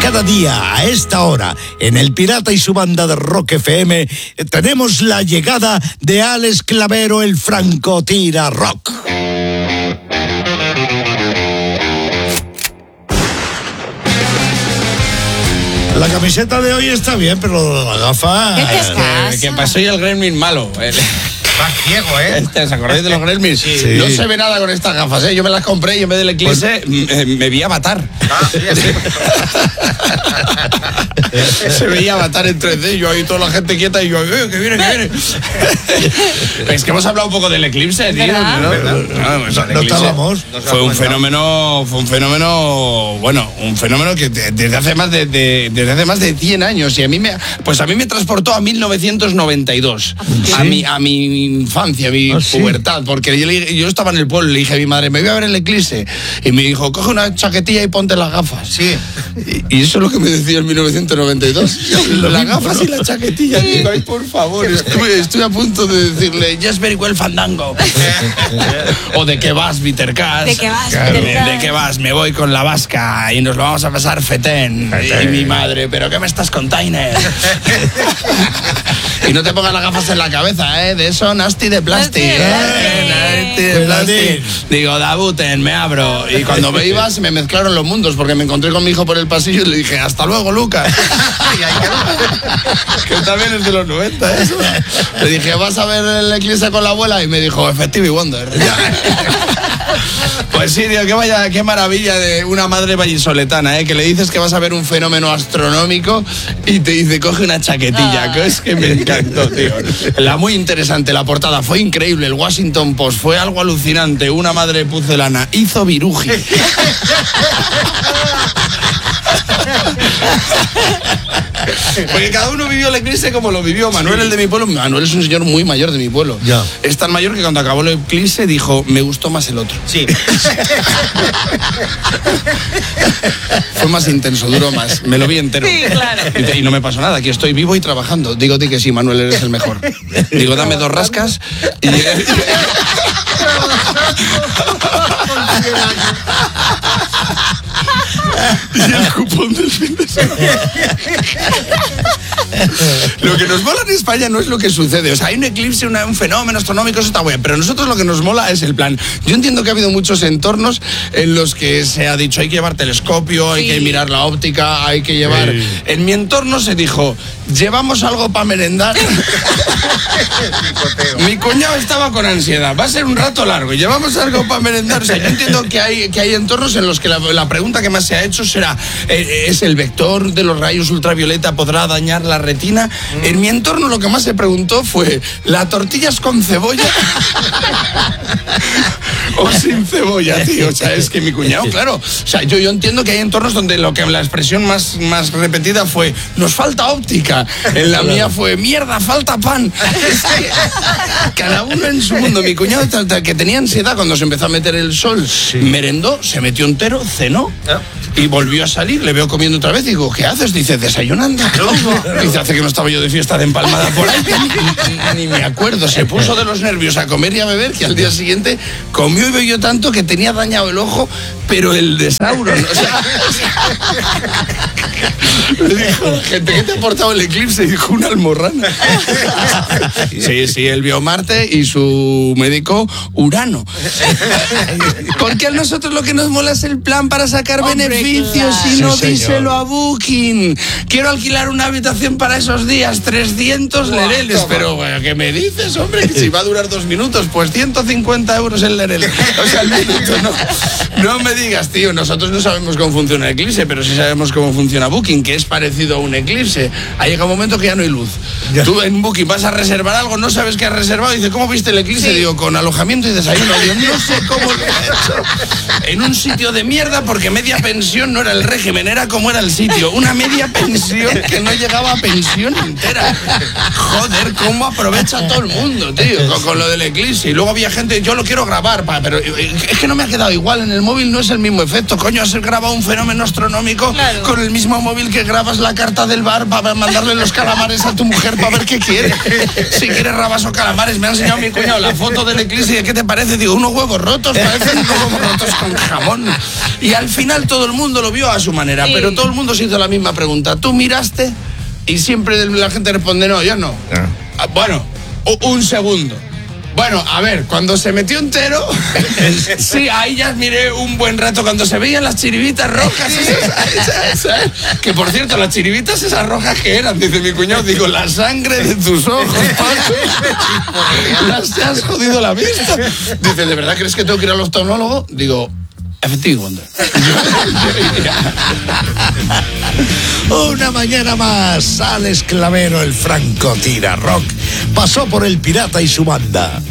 Cada día a esta hora, en El Pirata y su banda de Rock FM, tenemos la llegada de Alex Clavero, el Francotira Rock. La camiseta de hoy está bien, pero la gafa... ¿Qué te pasa? Que pasó y el gremlin malo. Va ciego, ¿eh? ¿Os acordáis de los gremlins? Sí. No se ve nada con estas gafas, ¿eh? Yo me las compré y en vez del Eclipse me vi Avatar. Ah, sí, así. Se veía Avatar en 3D, yo ahí toda la gente quieta y yo, que viene, que viene. Es que hemos hablado un poco del Eclipse, tío. No estábamos. Fue un fenómeno, un fenómeno que desde hace más de 100 años y a mí me transportó a 1992, ¿Sí? a mi infancia, a mi pubertad, porque yo estaba en el pueblo y le dije a mi madre, me voy a ver el Eclipse, y me dijo, coge una chaquetilla y ponte las gafas. Sí. Y eso es lo que me decía en 1992. Las gafas y la chaquetilla. Digo, ay, por favor, estoy a punto de decirle, yes, very well, Fandango. O de qué vas, Bitter Cash. ¿De qué vas, Claro, Bitter Cash? de qué vas, me voy con la vasca y nos lo vamos a pasar fetén. Y mi madre, ¿pero qué me estás container? Y no te pongas las gafas en la cabeza, ¿eh? De eso, nasty de plástico. Nasty de plástico. Digo, dabuten, me abro. Y cuando me iba, se me mezclaron los mundos, porque me encontré con mi hijo por el pasillo y le dije, hasta luego, Lucas. Que también es de los 90, eso. Le dije, ¿vas a ver el Eclipse con la abuela? Y me dijo, Effective Wonder. Pues sí, tío, qué maravilla de una madre vallisoletana, que le dices que vas a ver un fenómeno astronómico y te dice, coge una chaquetilla, que es que me encantó, tío. Muy interesante, la portada fue increíble, el Washington Post fue algo alucinante, una madre pucelana hizo viruji. Porque cada uno vivió el eclipse como lo vivió. Manuel, el de mi pueblo, Manuel es un señor muy mayor de mi pueblo. Ya. Es tan mayor que cuando acabó el eclipse dijo, me gustó más el otro. Sí. Fue más intenso, duró más. Me lo vi entero. Sí, claro. Y no me pasó nada, aquí estoy vivo y trabajando. Digo, di que sí, Manuel, eres el mejor. Digo, dame 2 rascas y... Y el cupón del fin de semana. Lo que nos mola en España no es lo que sucede. O sea, hay un eclipse, un fenómeno astronómico, eso está bien. Pero a nosotros lo que nos mola es el plan. Yo entiendo que ha habido muchos entornos en los que se ha dicho hay que llevar telescopio, hay que mirar la óptica, hay que llevar... Sí. En mi entorno se dijo, llevamos algo para merendar. Mi cuñado estaba con ansiedad, va a ser un rato largo, llevamos algo para merendar. O sea, yo entiendo que hay entornos en los que la pregunta que más se ha hecho será, ¿es el vector de los rayos ultravioleta podrá dañar la retina? En mi entorno lo que más se preguntó fue, ¿la tortilla es con cebolla? O sin cebolla, tío. O sea, es que mi cuñado, claro. O sea, yo entiendo que hay entornos donde la expresión más repetida fue, nos falta óptica. En la mía fue, mierda, falta pan. Es que cada uno en su mundo. Mi cuñado, que tenía ansiedad cuando se empezó a meter el sol, merendó, se metió entero, cenó y volvió a salir. Le veo comiendo otra vez y digo, ¿qué haces? Dice, desayunando. Dice, hace que no estaba yo de fiesta de empalmada por ahí. Ni me acuerdo. Se puso de los nervios a comer y a beber, que al día siguiente comió y bebió tanto que tenía dañado el ojo, pero el de Sauron. O sea, le dijo, gente, ¿qué te ha aportado el eclipse? Y dijo, una almorrana. Sí, él vio Marte y su médico Urano. Porque a nosotros lo que nos mola es el plan para sacar beneficios, claro. y no Sí, díselo señor. a Booking. Quiero alquilar una habitación para esos días, 300 lereles. Pero, bueno, ¿qué me dices, hombre? Que si va a durar 2 minutos, pues 150 euros el lerele. O sea, el minuto, no me digas, tío, nosotros no sabemos cómo funciona el eclipse, pero sí sabemos cómo funciona Booking, que es parecido a un eclipse. Ha llegado un momento que ya no hay luz. Ya. Tú en Booking vas a reservar algo, no sabes qué has reservado, y dices, ¿cómo viste el eclipse? Digo, con alojamiento y desayuno. Digo, no sé cómo lo he hecho. En un sitio de mierda, porque media pensión no era el régimen, era como era el sitio. Una media pensión que no llegaba a pensión entera. Joder, cómo aprovecha todo el mundo, tío, con lo del eclipse. Y luego había gente, yo lo quiero grabar, pero es que no me ha quedado igual. En el móvil no es el mismo efecto. Coño, has grabado un fenómeno astronómico con el mismo móvil que grabas la carta del bar para mandarle los calamares a tu mujer para ver qué quiere. Si quieres rabas o calamares. Me ha enseñado mi cuñado la foto del eclipse y ¿qué te parece? Digo, unos huevos rotos, parecen unos huevos rotos con jamón. Y al final todo el mundo mundo lo vio a su manera, Sí. pero todo el mundo se hizo la misma pregunta. ¿Tú miraste? Y siempre la gente responde, no, yo no. Bueno, un segundo. Bueno, a ver, cuando se metió entero, sí, ahí ya miré un buen rato cuando se veían las chiribitas rojas. ¿Sabes? Que por cierto, las chiribitas esas rojas que eran, dice mi cuñado, digo, la sangre de tus ojos, Paco. Las te has jodido la vista. Dice, ¿de verdad crees que tengo que ir al oftalmólogo? Digo, efectivamente. Una mañana más, Alex Clavero, el francotirador rock, pasó por el pirata y su banda.